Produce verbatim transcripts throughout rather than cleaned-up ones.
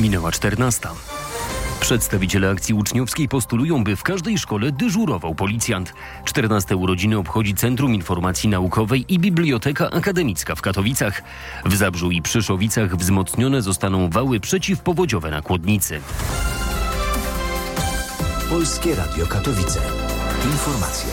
Minęła czternasta. Przedstawiciele akcji uczniowskiej postulują, by w każdej szkole dyżurował policjant. czternaste urodziny obchodzi Centrum Informacji Naukowej i Biblioteka Akademicka w Katowicach. W Zabrzu i Przyszowicach wzmocnione zostaną wały przeciwpowodziowe na Kłodnicy. Polskie Radio Katowice. Informacje.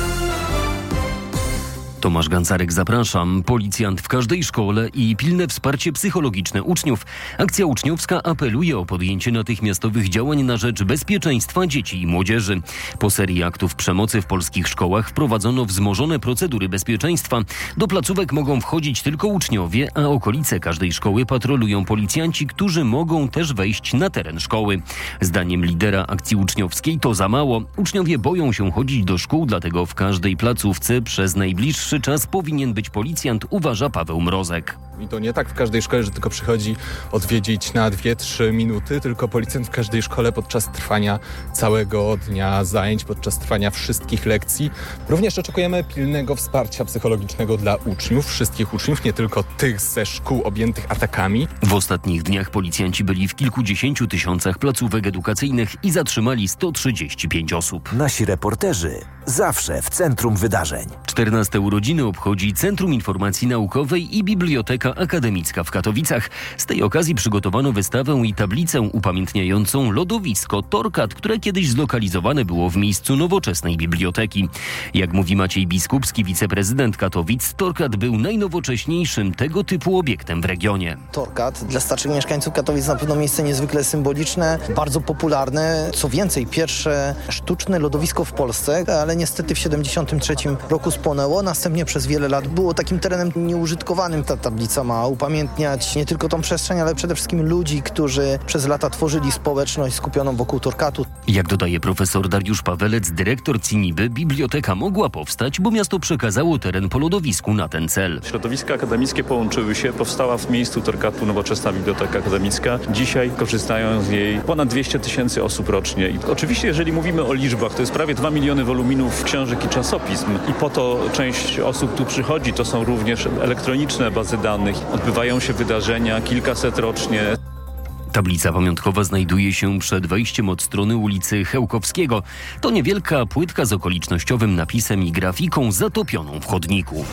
Tomasz Gancarek, zapraszam. Policjant w każdej szkole i pilne wsparcie psychologiczne uczniów. Akcja uczniowska apeluje o podjęcie natychmiastowych działań na rzecz bezpieczeństwa dzieci i młodzieży. Po serii aktów przemocy w polskich szkołach wprowadzono wzmożone procedury bezpieczeństwa. Do placówek mogą wchodzić tylko uczniowie, a okolice każdej szkoły patrolują policjanci, którzy mogą też wejść na teren szkoły. Zdaniem lidera akcji uczniowskiej to za mało. Uczniowie boją się chodzić do szkół, dlatego w każdej placówce przez najbliższy czas powinien być policjant, uważa Paweł Mrozek. I to nie tak w każdej szkole, że tylko przychodzi odwiedzić na dwie trzy minuty, tylko policjant w każdej szkole podczas trwania całego dnia zajęć, podczas trwania wszystkich lekcji. Również oczekujemy pilnego wsparcia psychologicznego dla uczniów, wszystkich uczniów, nie tylko tych ze szkół objętych atakami. W ostatnich dniach policjanci byli w kilkudziesięciu tysiącach placówek edukacyjnych i zatrzymali sto trzydzieści pięć osób. Nasi reporterzy zawsze w centrum wydarzeń. czternaste urodziny obchodzi Centrum Informacji Naukowej i Biblioteka Akademicka w Katowicach. Z tej okazji przygotowano wystawę i tablicę upamiętniającą lodowisko Torkat, które kiedyś zlokalizowane było w miejscu nowoczesnej biblioteki. Jak mówi Maciej Biskupski, wiceprezydent Katowic, Torkat był najnowocześniejszym tego typu obiektem w regionie. Torkat dla starszych mieszkańców Katowic na pewno miejsce niezwykle symboliczne, bardzo popularne. Co więcej, pierwsze sztuczne lodowisko w Polsce, ale niestety w siedemdziesiątym trzecim roku spłonęło. Następnie przez wiele lat było takim terenem nieużytkowanym. Ta tablica ma upamiętniać nie tylko tą przestrzeń, ale przede wszystkim ludzi, którzy przez lata tworzyli społeczność skupioną wokół Torkatu. Jak dodaje profesor Dariusz Pawelec, dyrektor CINIBY, biblioteka mogła powstać, bo miasto przekazało teren po lodowisku na ten cel. Środowiska akademickie połączyły się, powstała w miejscu Torkatu nowoczesna biblioteka akademicka. Dzisiaj korzystają z niej ponad dwieście tysięcy osób rocznie. I oczywiście, jeżeli mówimy o liczbach, to jest prawie dwa miliony woluminów książek i czasopism. I po to część osób tu przychodzi. To są również elektroniczne bazy danych. Odbywają się wydarzenia, kilkaset rocznie. Tablica pamiątkowa znajduje się przed wejściem od strony ulicy Chełkowskiego. To niewielka płytka z okolicznościowym napisem i grafiką zatopioną w chodniku.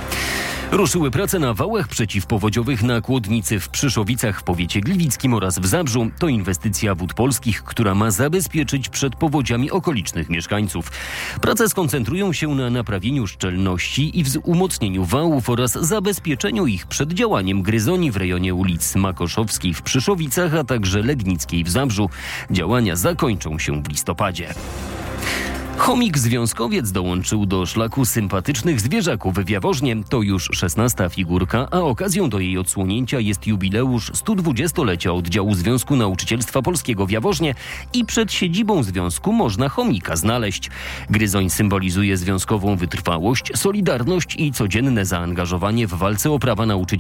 Ruszyły prace na wałach przeciwpowodziowych na Kłodnicy w Przyszowicach w powiecie gliwickim oraz w Zabrzu. To inwestycja Wód Polskich, która ma zabezpieczyć przed powodziami okolicznych mieszkańców. Prace skoncentrują się na naprawieniu szczelności i umocnieniu wałów oraz zabezpieczeniu ich przed działaniem gryzoni w rejonie ulic Makoszowskiej w Przyszowicach, a także Legnickiej w Zabrzu. Działania zakończą się w listopadzie. Chomik związkowiec dołączył do szlaku sympatycznych zwierzaków w Jaworznie. To już szesnasta figurka, a okazją do jej odsłonięcia jest jubileusz stodwudziestolecia oddziału Związku Nauczycielstwa Polskiego w Jaworznie i przed siedzibą związku można chomika znaleźć. Gryzoń symbolizuje związkową wytrwałość, solidarność i codzienne zaangażowanie w walce o prawa nauczycieli.